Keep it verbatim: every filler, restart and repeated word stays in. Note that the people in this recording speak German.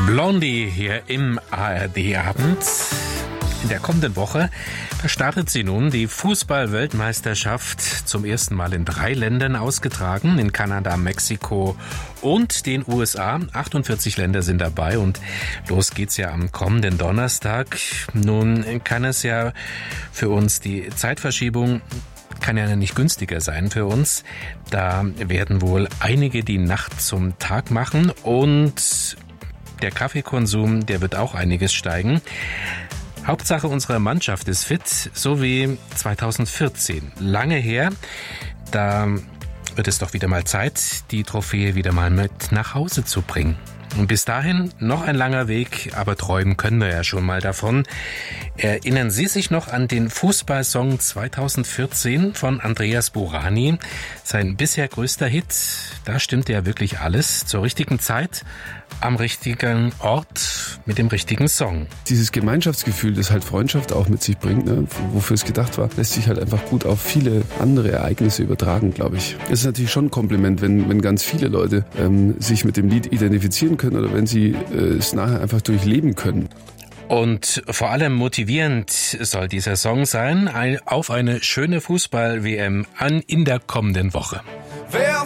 Blondie hier im A R D-Abend. In der kommenden Woche startet sie nun, die Fußball-Weltmeisterschaft, zum ersten Mal in drei Ländern ausgetragen, in Kanada, Mexiko und den U S A. achtundvierzig Länder sind dabei und los geht's ja am kommenden Donnerstag. Nun kann es ja für uns die Zeitverschiebung kann ja nicht günstiger sein für uns. Da werden wohl einige die Nacht zum Tag machen und der Kaffeekonsum, der wird auch einiges steigen. Hauptsache, unsere Mannschaft ist fit, so wie zweitausendvierzehn. Lange her, da wird es doch wieder mal Zeit, die Trophäe wieder mal mit nach Hause zu bringen. Und bis dahin noch ein langer Weg, aber träumen können wir ja schon mal davon. Erinnern Sie sich noch an den Fußballsong zweitausendvierzehn von Andreas Burani? Sein bisher größter Hit, da stimmte ja wirklich alles zur richtigen Zeit, am richtigen Ort, mit dem richtigen Song. Dieses Gemeinschaftsgefühl, das halt Freundschaft auch mit sich bringt, ne, wofür es gedacht war, lässt sich halt einfach gut auf viele andere Ereignisse übertragen, glaube ich. Es ist natürlich schon ein Kompliment, wenn, wenn ganz viele Leute ähm, sich mit dem Lied identifizieren können oder wenn sie äh, es nachher einfach durchleben können. Und vor allem motivierend soll dieser Song sein, auf eine schöne Fußball-W M an in der kommenden Woche. Wer